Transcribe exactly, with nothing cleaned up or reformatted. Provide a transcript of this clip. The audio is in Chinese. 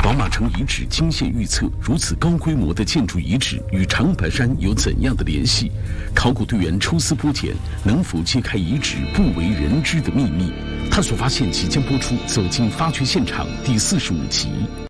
宝马城遗址经线预测，如此高规模的建筑遗址与长白山有怎样的联系？考古队员抽丝剥茧，能否揭开遗址不为人知的秘密？探索发现即将播出《走进发掘现场》第四十五集。